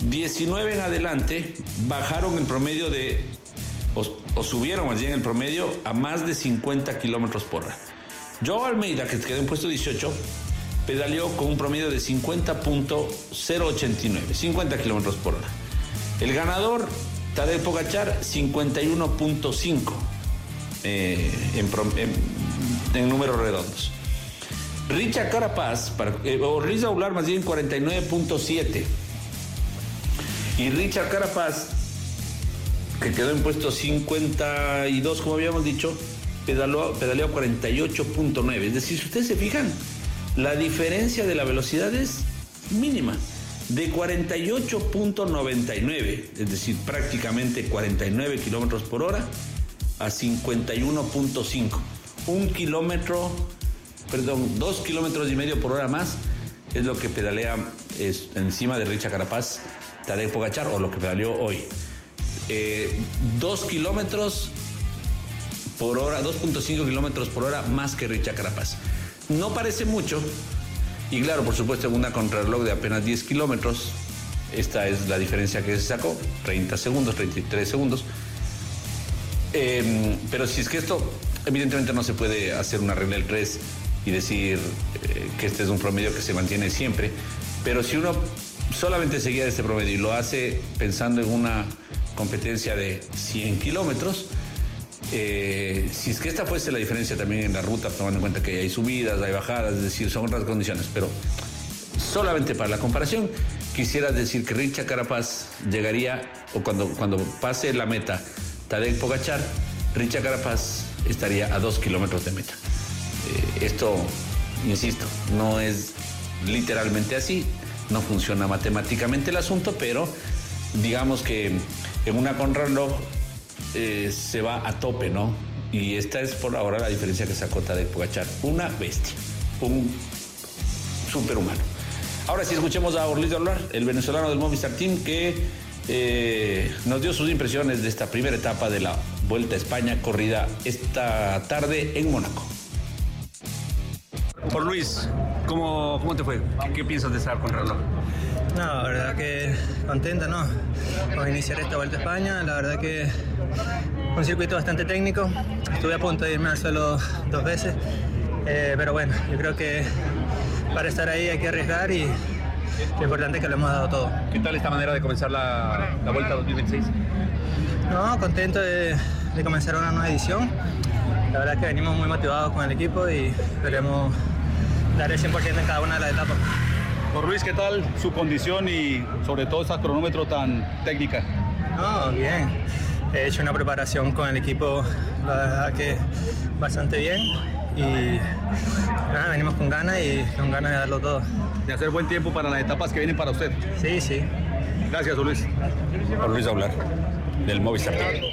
19 en adelante bajaron el promedio o subieron más bien el promedio a más de 50 kilómetros por hora. Joao Almeida, que quedó en puesto 18, pedaleó con un promedio de 50.089, 50 kilómetros por hora. El ganador, Tadej Pogačar, 51.5 en números redondos. Richard Carapaz, o Riza Aular más bien, 49.7. Y Richard Carapaz, que quedó en puesto 52, como habíamos dicho, pedaleó 48.9. Es decir, si ustedes se fijan, la diferencia de la velocidad es mínima, de 48.99, es decir, prácticamente 49 kilómetros por hora a 51.5. 2 kilómetros y medio por hora más es lo que pedalea encima de Richard Carapaz Tadej Pogačar, o lo que pedaleó hoy. 2 kilómetros por hora, 2.5 kilómetros por hora más que Richard Carapaz. No parece mucho, y claro, por supuesto, en una contrarreloj de apenas 10 kilómetros, esta es la diferencia que se sacó, 30 segundos, 33 segundos. Pero si es que esto, evidentemente no se puede hacer una regla del 3 y decir que este es un promedio que se mantiene siempre, pero si uno solamente seguía este promedio y lo hace pensando en una competencia de 100 kilómetros, si es que esta fuese la diferencia también en la ruta, tomando en cuenta que hay subidas, hay bajadas, es decir, son otras condiciones, pero solamente para la comparación, quisiera decir que Richard Carapaz llegaría, o cuando pase la meta Tadej Pogačar, Richard Carapaz estaría a 2 kilómetros de meta. Esto, insisto, no es literalmente así, no funciona matemáticamente el asunto, pero digamos que en una contrarreloj se va a tope, ¿no? Y esta es por ahora la diferencia que sacó Tadej Pogačar. Una bestia, un superhumano. Ahora sí, escuchemos a Orlando Aular, el venezolano del Movistar Team, que nos dio sus impresiones de esta primera etapa de la Vuelta a España, corrida esta tarde en Mónaco. Por Luis, ¿cómo te fue? ¿Qué piensas de esta contrarreloj? No, la verdad que contenta, ¿no? Con iniciar esta Vuelta a España, la verdad que un circuito bastante técnico. Estuve a punto de irme al suelo 2 veces, pero bueno, yo creo que para estar ahí hay que arriesgar y lo importante es que lo hemos dado todo. ¿Qué tal esta manera de comenzar la Vuelta 2026? No, contento de comenzar una nueva edición. La verdad que venimos muy motivados con el equipo y esperemos dar el 100% en cada una de las etapas. Por Luis, ¿qué tal su condición y sobre todo esta cronómetro tan técnica? No, bien. He hecho una preparación con el equipo, la verdad que bastante bien. Y nada, venimos con ganas de darlo todo. De hacer buen tiempo para las etapas que vienen para usted. Sí, sí. Gracias, Luis. Orlando Aular, del Movistar Team.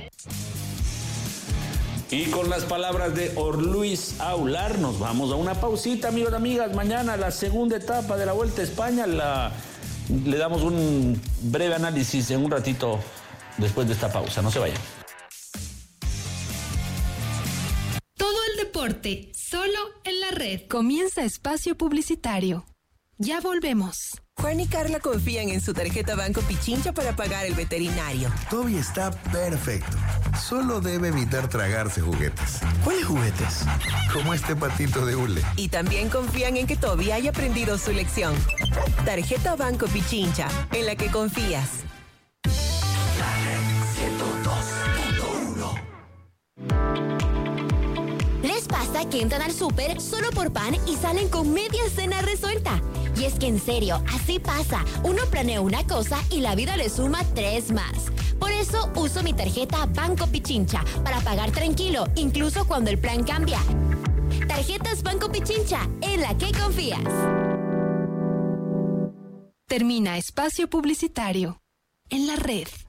Y con las palabras de Orluis Aular nos vamos a una pausita, amigos y amigas. Mañana la segunda etapa de la Vuelta a España le damos un breve análisis en un ratito después de esta pausa. No se vayan. Todo el deporte, solo en la red. Comienza espacio publicitario. Ya volvemos. Juan y Carla confían en su tarjeta Banco Pichincha para pagar el veterinario. Toby está perfecto. Solo debe evitar tragarse juguetes. ¿Cuáles juguetes? Como este patito de hule. Y también confían en que Toby haya aprendido su lección. Tarjeta Banco Pichincha, en la que confías. La red 102.1. ¿Les pasa que entran al súper solo por pan y salen con media cena resuelta? Y es que en serio, así pasa. Uno planea una cosa y la vida le suma 3 más. Por eso uso mi tarjeta Banco Pichincha para pagar tranquilo, incluso cuando el plan cambia. Tarjetas Banco Pichincha, en la que confías. Termina espacio publicitario. En la red.